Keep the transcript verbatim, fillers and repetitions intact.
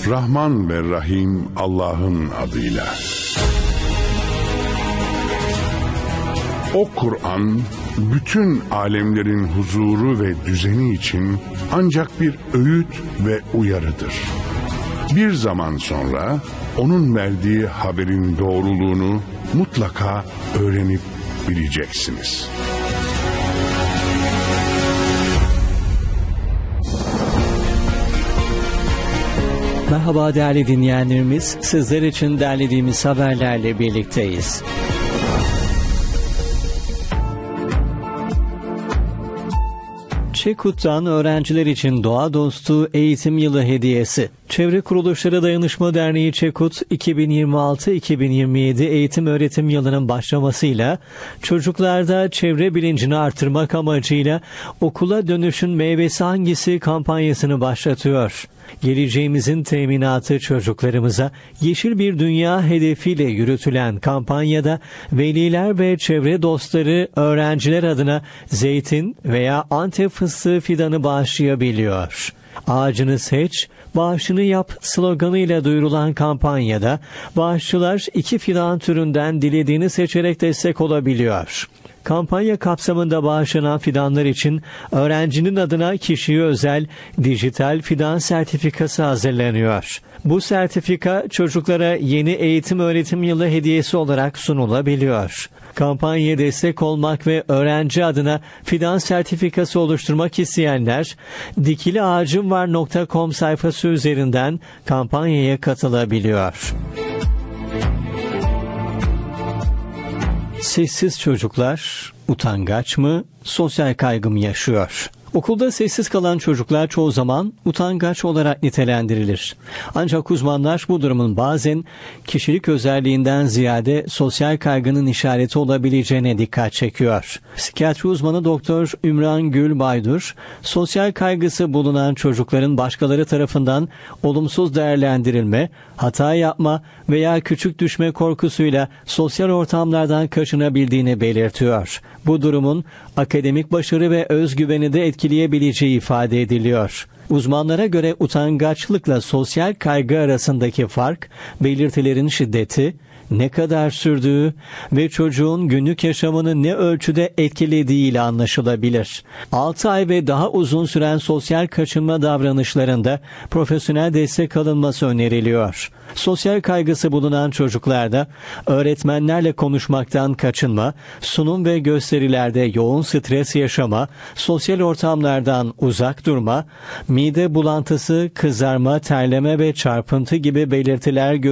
Rahman ve Rahim Allah'ın adıyla. O Kur'an, bütün alemlerin huzuru ve düzeni için ancak bir öğüt ve uyarıdır. Bir zaman sonra onun verdiği haberin doğruluğunu mutlaka öğrenip bileceksiniz. Merhaba değerli dinleyenlerimiz, sizler için derlediğimiz haberlerle birlikteyiz. ÇEKUT'tan öğrenciler için doğa dostu eğitim yılı hediyesi. Çevre Kuruluşları Dayanışma Derneği ÇEKUT iki bin yirmi altı iki bin yirmi yedi eğitim öğretim yılının başlamasıyla çocuklarda çevre bilincini artırmak amacıyla okula dönüşün meyvesi hangisi kampanyasını başlatıyor. Geleceğimizin teminatı çocuklarımıza yeşil bir dünya hedefiyle yürütülen kampanyada veliler ve çevre dostları öğrenciler adına zeytin veya Antep fıstığı fidanı bağışlayabiliyor. Ağacını seç, bağışını yap sloganıyla duyurulan kampanyada bağışçılar iki fidan türünden dilediğini seçerek destek olabiliyor. Kampanya kapsamında bağışlanan fidanlar için öğrencinin adına kişiye özel dijital fidan sertifikası hazırlanıyor. Bu sertifika çocuklara yeni eğitim öğretim yılı hediyesi olarak sunulabiliyor. Kampanyaya destek olmak ve öğrenci adına fidan sertifikası oluşturmak isteyenler dikiliağacımvar nokta com sayfası üzerinden kampanyaya katılabiliyor. Sessiz çocuklar utangaç mı, sosyal kaygı mı yaşıyor? Okulda sessiz kalan çocuklar çoğu zaman utangaç olarak nitelendirilir. Ancak uzmanlar bu durumun bazen kişilik özelliğinden ziyade sosyal kaygının işareti olabileceğine dikkat çekiyor. Psikiyatri uzmanı Doktor Ümran Gül Baydur, sosyal kaygısı bulunan çocukların başkaları tarafından olumsuz değerlendirilme, hata yapma veya küçük düşme korkusuyla sosyal ortamlardan kaçınabildiğini belirtiyor. Bu durumun akademik başarı ve özgüveni de etkileyebileceği ifade ediliyor. Uzmanlara göre utangaçlıkla sosyal kaygı arasındaki fark, belirtilerin şiddeti, ne kadar sürdüğü ve çocuğun günlük yaşamını ne ölçüde etkilediği ile anlaşılabilir. altı ay ve daha uzun süren sosyal kaçınma davranışlarında profesyonel destek alınması öneriliyor. Sosyal kaygısı bulunan çocuklarda öğretmenlerle konuşmaktan kaçınma, sunum ve gösterilerde yoğun stres yaşama, sosyal ortamlardan uzak durma, mide bulantısı, kızarma, terleme ve çarpıntı gibi belirtiler görülmektedir.